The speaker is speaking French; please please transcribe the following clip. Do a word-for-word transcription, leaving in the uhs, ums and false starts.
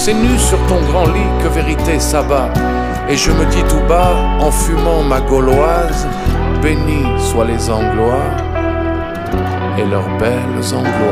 C'est nu sur ton grand lit que vérité s'abat. Et je me dis tout bas, en fumant ma gauloise, bénis soient les Anglois et leurs belles Anglois.